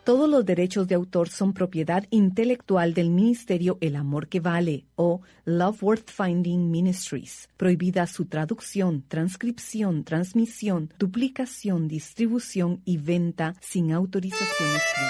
Todos los derechos de autor son propiedad intelectual del Ministerio El Amor que Vale o Love Worth Finding Ministries. Prohibida su traducción, transcripción, transmisión, duplicación, distribución y venta sin autorización escrita.